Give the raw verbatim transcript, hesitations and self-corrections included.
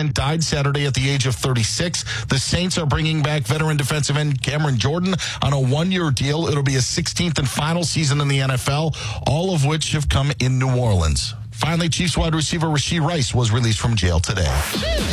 Bryant died Saturday at the age of thirty-six. The Saints are bringing back veteran defensive end Cameron Jordan on a one-year deal. It'll be his sixteenth and final season in the N F L, all of which have come in New Orleans. Finally, Chiefs wide receiver Rashee Rice was released from jail today.